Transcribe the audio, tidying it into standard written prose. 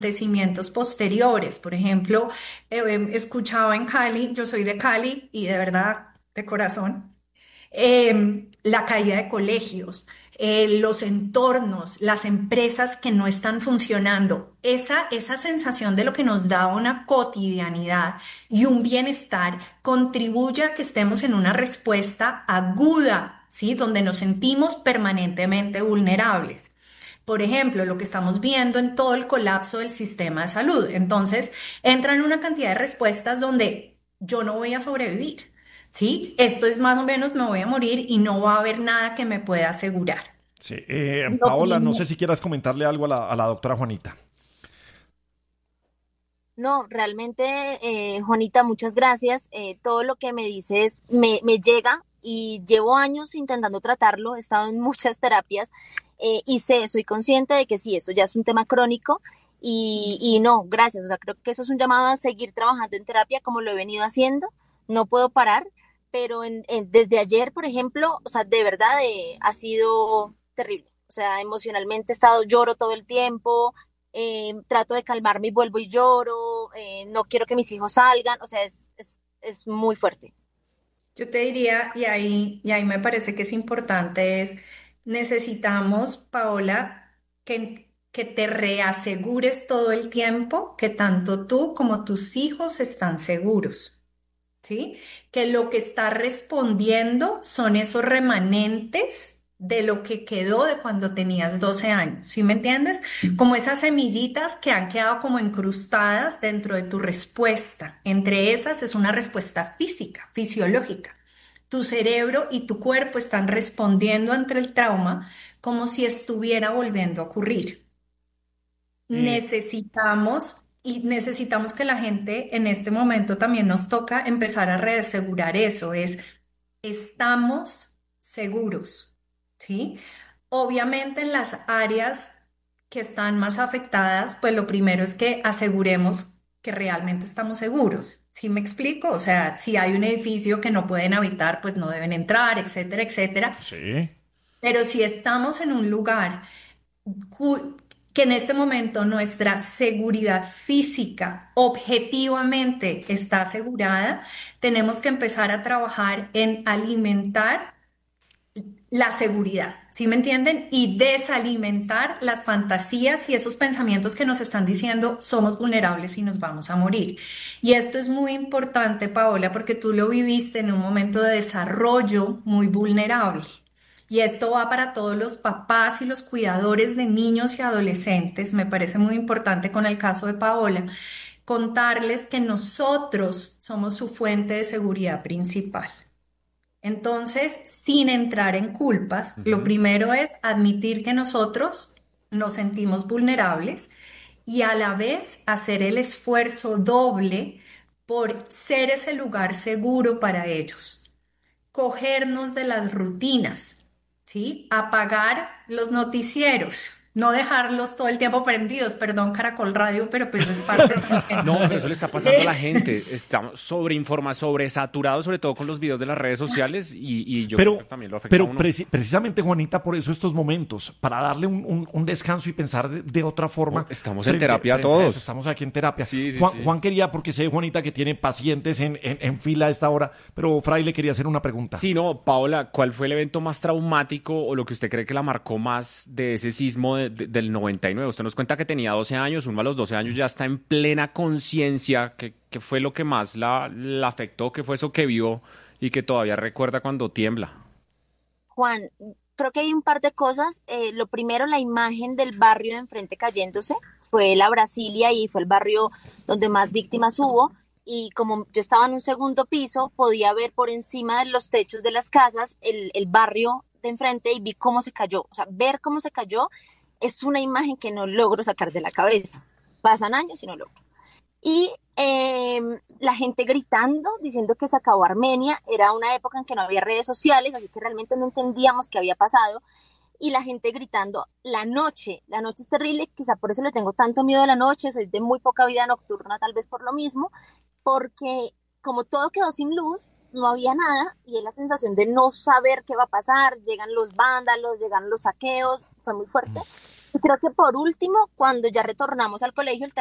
acontecimientos posteriores. Por ejemplo, escuchaba en Cali, yo soy de Cali y de verdad, de corazón, la caída de colegios, los entornos, las empresas que no están funcionando, esa sensación de lo que nos da una cotidianidad y un bienestar contribuye a que estemos en una respuesta aguda, ¿sí? Donde nos sentimos permanentemente vulnerables. Por ejemplo, lo que estamos viendo en todo el colapso del sistema de salud. Entonces, entran una cantidad de respuestas donde yo no voy a sobrevivir. ¿Sí? Esto es más o menos, me voy a morir y no va a haber nada que me pueda asegurar. Sí, Lo Paola, no sé primero. si quieras comentarle algo a la doctora Juanita. No, realmente, Juanita, muchas gracias. Todo lo que me dices me llega y llevo años intentando tratarlo, he estado en muchas terapias y soy consciente de que sí, eso ya es un tema crónico y no, gracias. O sea, creo que eso es un llamado a seguir trabajando en terapia como lo he venido haciendo. No puedo parar, pero desde ayer, por ejemplo, o sea, de verdad ha sido terrible. O sea, emocionalmente he estado, lloro todo el tiempo, trato de calmarme y vuelvo y lloro, no quiero que mis hijos salgan, o sea, es muy fuerte. Yo te diría, y ahí me parece que es importante, necesitamos, Paola, que te reasegures todo el tiempo que tanto tú como tus hijos están seguros. ¿Sí? Que lo que está respondiendo son esos remanentes de lo que quedó de cuando tenías 12 años, ¿sí me entiendes? Como esas semillitas que han quedado como incrustadas dentro de tu respuesta. Entre esas es una respuesta física, fisiológica. Tu cerebro y tu cuerpo están respondiendo ante el trauma como si estuviera volviendo a ocurrir. Eh, Necesitamos que la gente en este momento también nos toca empezar a reasegurar eso, estamos seguros, ¿sí? Obviamente en las áreas que están más afectadas, pues lo primero es que aseguremos que realmente estamos seguros. ¿Sí me explico? O sea, si hay un edificio que no pueden habitar, pues no deben entrar, etcétera, etcétera. sí. Pero si estamos en un lugar que en este momento nuestra seguridad física objetivamente está asegurada, tenemos que empezar a trabajar en alimentar la seguridad, ¿sí me entienden? Y desalimentar las fantasías y esos pensamientos que nos están diciendo somos vulnerables y nos vamos a morir. Y esto es muy importante, Paola, porque tú lo viviste en un momento de desarrollo muy vulnerable. Y esto va para todos los papás y los cuidadores de niños y adolescentes. Me parece muy importante con el caso de Paola, contarles que nosotros somos su fuente de seguridad principal. Entonces, sin entrar en culpas, lo Ujú. primero es admitir que nosotros nos sentimos vulnerables y a la vez hacer el esfuerzo doble por ser ese lugar seguro para ellos. Cogernos de las rutinas, ¿sí? Apagar los noticieros, no dejarlos todo el tiempo prendidos. Perdón, Caracol Radio, pero pues es parte también. No, pero eso le está pasando a la gente. Estamos sobresaturados, sobre todo con los videos de las redes sociales, y yo creo Pero, que también lo afecta a pero uno. precisamente, Juanita, por eso estos momentos, para darle un descanso y pensar de otra No, forma estamos en frente, terapia frente a eso. todos. Estamos aquí en terapia. Sí, sí, Juan, sí. Juan quería, porque sé, Juanita, que tiene pacientes en fila a esta hora, pero Fray le quería hacer una pregunta. Sí, no, Paola, ¿cuál fue el evento más traumático o lo que usted cree que la marcó más de ese sismo del 99? Usted nos cuenta que tenía 12 años, uno a los 12 años ya está en plena conciencia. ¿Qué fue lo que más la afectó? ¿Qué fue eso que vio y que todavía recuerda cuando tiembla? Juan, creo que hay un par de cosas. Lo primero, la imagen del barrio de enfrente cayéndose. Fue la Brasilia y fue el barrio donde más víctimas hubo. Y como yo estaba en un segundo piso, podía ver por encima de los techos de las casas el barrio de enfrente y vi cómo se cayó. O sea, ver cómo se cayó es una imagen que no logro sacar de la cabeza. Pasan años y no logro. Y la gente gritando, diciendo que se acabó Armenia. Era una época en que no había redes sociales, así que realmente no entendíamos qué había pasado. Y la gente gritando, la noche es terrible, quizá por eso le tengo tanto miedo a la noche, soy de muy poca vida nocturna, tal vez por lo mismo, porque como todo quedó sin luz, no había nada y es la sensación de no saber qué va a pasar, llegan los vándalos, llegan los saqueos, fue muy fuerte. Y creo que por último, cuando ya retornamos al colegio, el